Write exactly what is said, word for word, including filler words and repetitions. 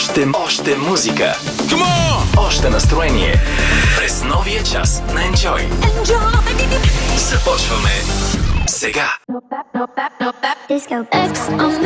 Още, още музика. Come on! Още настроение. През новия час на Enjoy. Enjoy! Започваме сега. Disco X on